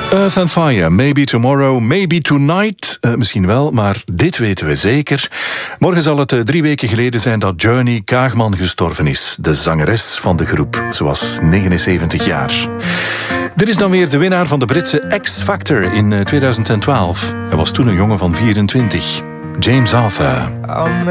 Earth and Fire, maybe tomorrow, maybe tonight. Misschien wel, maar dit weten we zeker. Morgen zal het 3 weken geleden zijn dat Journey Kaagman gestorven is. De zangeres van de groep. Ze was 79 jaar. Dit is dan weer de winnaar van de Britse X Factor in 2012. Hij was toen een jongen van 24. James Arthur.